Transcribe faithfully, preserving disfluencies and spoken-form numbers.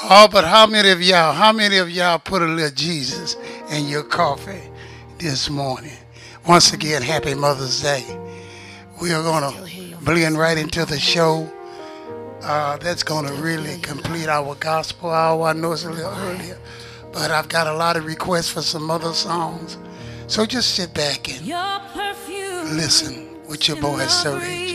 Oh, but how many of y'all, how many of y'all put a little Jesus in your coffee this morning? Once again, happy Mother's Day. We are going to blend right into the show. Uh, that's going to really complete our gospel hour. I know it's a little earlier, but I've got a lot of requests for some other songs. So just sit back and listen with your boy Sir Rich.